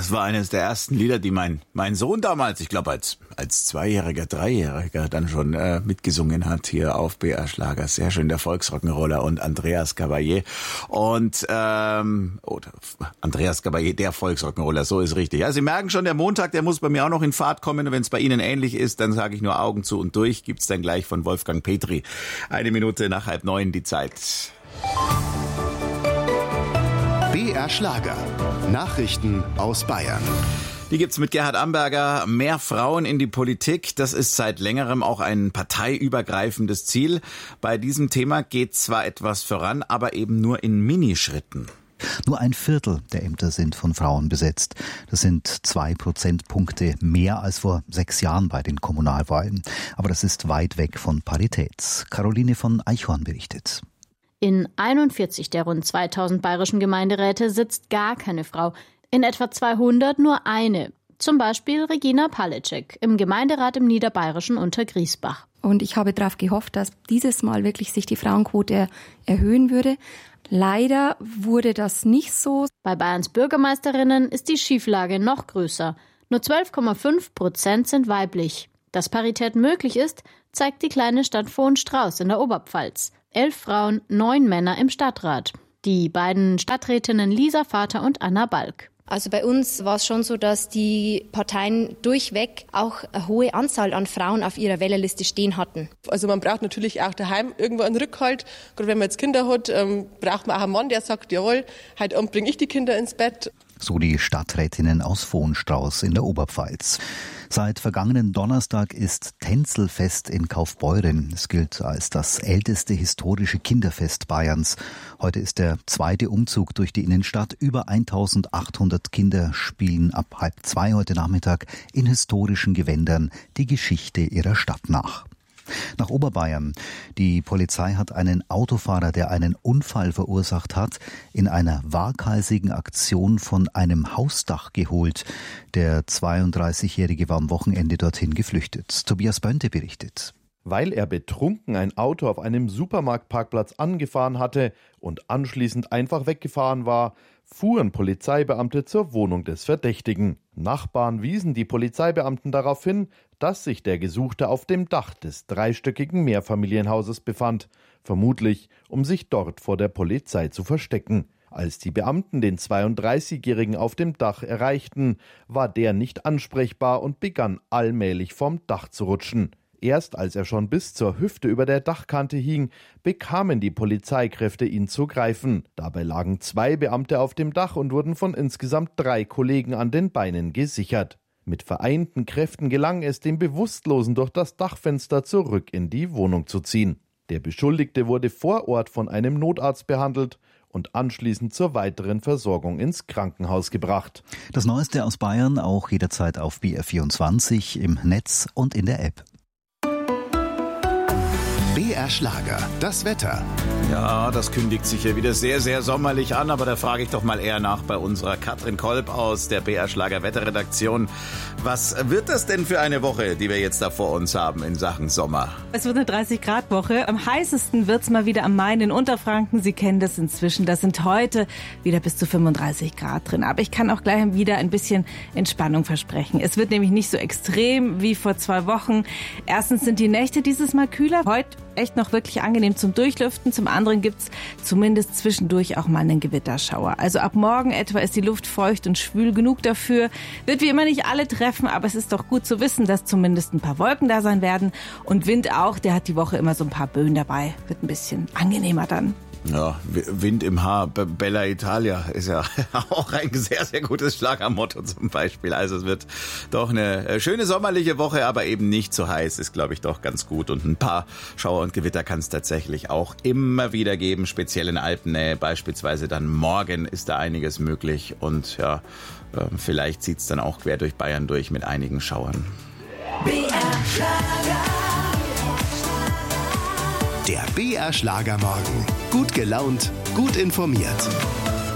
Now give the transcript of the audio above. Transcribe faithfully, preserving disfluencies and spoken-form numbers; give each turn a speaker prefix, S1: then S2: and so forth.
S1: das war eines der ersten Lieder, die mein mein Sohn damals, ich glaube als als Zweijähriger, Dreijähriger dann schon äh, mitgesungen hat hier auf B R Schlager. Sehr schön, der Volksrock'n'Roller und Andreas Gabalier. Und ähm, oder Andreas Gabalier, der Volksrock'n'Roller, so ist richtig. Ja, Sie merken schon, der Montag, der muss bei mir auch noch in Fahrt kommen. Und wenn es bei Ihnen ähnlich ist, dann sage ich nur Augen zu und durch. Gibt's dann gleich von Wolfgang Petri. Eine Minute nach halb neun die Zeit.
S2: B R Schlager. Nachrichten aus Bayern.
S1: Die gibt's mit Gerhard Amberger. Mehr Frauen in die Politik. Das ist seit längerem auch ein parteiübergreifendes Ziel. Bei diesem Thema geht zwar etwas voran, aber eben nur in Minischritten.
S3: Nur ein Viertel der Ämter sind von Frauen besetzt. Das sind zwei Prozentpunkte mehr als vor sechs Jahren bei den Kommunalwahlen. Aber das ist weit weg von Parität. Caroline von Eichhorn berichtet.
S4: In einundvierzig der rund zweitausend bayerischen Gemeinderäte sitzt gar keine Frau. In etwa zweihundert nur eine. Zum Beispiel Regina Palecek im Gemeinderat im Niederbayerischen Untergriesbach.
S5: Und ich habe darauf gehofft, dass dieses Mal wirklich sich die Frauenquote erhöhen würde. Leider wurde das nicht so.
S4: Bei Bayerns Bürgermeisterinnen ist die Schieflage noch größer. Nur zwölf Komma fünf Prozent sind weiblich. Dass Parität möglich ist, zeigt die kleine Stadt Vohenstrauß in der Oberpfalz. Elf Frauen, neun Männer im Stadtrat. Die beiden Stadträtinnen Lisa Vater und Anna Balk.
S6: Also bei uns war es schon so, dass die Parteien durchweg auch eine hohe Anzahl an Frauen auf ihrer Wählerliste stehen hatten.
S7: Also man braucht natürlich auch daheim irgendwo einen Rückhalt. Gerade wenn man jetzt Kinder hat, ähm, braucht man auch einen Mann, der sagt, jawohl, heute Abend bringe ich die Kinder ins Bett.
S3: So die Stadträtinnen aus Vohenstrauß in der Oberpfalz. Seit vergangenen Donnerstag ist Tänzelfest in Kaufbeuren. Es gilt als das älteste historische Kinderfest Bayerns. Heute ist der zweite Umzug durch die Innenstadt. Über eintausendachthundert Kinder spielen ab halb zwei heute Nachmittag in historischen Gewändern die Geschichte ihrer Stadt nach. Nach Oberbayern. Die Polizei hat einen Autofahrer, der einen Unfall verursacht hat, in einer waghalsigen Aktion von einem Hausdach geholt. Der zweiunddreißigjährige war am Wochenende dorthin geflüchtet. Tobias Bönte berichtet.
S8: Weil er betrunken ein Auto auf einem Supermarktparkplatz angefahren hatte und anschließend einfach weggefahren war, fuhren Polizeibeamte zur Wohnung des Verdächtigen. Nachbarn wiesen die Polizeibeamten darauf hin, dass sich der Gesuchte auf dem Dach des dreistöckigen Mehrfamilienhauses befand, vermutlich um sich dort vor der Polizei zu verstecken. Als die Beamten den zweiunddreißigjährigen auf dem Dach erreichten, war der nicht ansprechbar und begann allmählich vom Dach zu rutschen. Erst als er schon bis zur Hüfte über der Dachkante hing, bekamen die Polizeikräfte ihn zu greifen. Dabei lagen zwei Beamte auf dem Dach und wurden von insgesamt drei Kollegen an den Beinen gesichert. Mit vereinten Kräften gelang es, den Bewusstlosen durch das Dachfenster zurück in die Wohnung zu ziehen. Der Beschuldigte wurde vor Ort von einem Notarzt behandelt und anschließend zur weiteren Versorgung ins Krankenhaus gebracht.
S3: Das Neueste aus Bayern auch jederzeit auf B R vierundzwanzig, im Netz und in der App.
S2: B R Schlager, das Wetter.
S1: Ja, das kündigt sich ja wieder sehr, sehr sommerlich an, aber da frage ich doch mal eher nach bei unserer Katrin Kolb aus der B R Schlager Wetterredaktion. Was wird das denn für eine Woche, die wir jetzt da vor uns haben in Sachen Sommer?
S9: Es wird eine dreißig Grad Woche. Am heißesten wird's mal wieder am Main in Unterfranken. Sie kennen das inzwischen. Da sind heute wieder bis zu fünfunddreißig Grad drin. Aber ich kann auch gleich wieder ein bisschen Entspannung versprechen. Es wird nämlich nicht so extrem wie vor zwei Wochen. Erstens sind die Nächte dieses Mal kühler. Heute echt noch wirklich angenehm zum Durchlüften. Zum anderen gibt's zumindest zwischendurch auch mal einen Gewitterschauer. Also ab morgen etwa ist die Luft feucht und schwül genug dafür. Wird wie immer nicht alle treffen, aber es ist doch gut zu wissen, dass zumindest ein paar Wolken da sein werden. Und Wind auch, der hat die Woche immer so ein paar Böen dabei. Wird ein bisschen angenehmer dann.
S1: Ja, Wind im Haar, Bella Italia ist ja auch ein sehr, sehr gutes Schlagermotto zum Beispiel. Also es wird doch eine schöne sommerliche Woche, aber eben nicht zu heiß, ist glaube ich doch ganz gut. Und ein paar Schauer und Gewitter kann es tatsächlich auch immer wieder geben, speziell in Alpennähe. Beispielsweise dann morgen ist da einiges möglich und ja, vielleicht zieht es dann auch quer durch Bayern durch mit einigen Schauern.
S2: B R Schlager. Der B R Schlager Morgen. Gut gelaunt, gut informiert.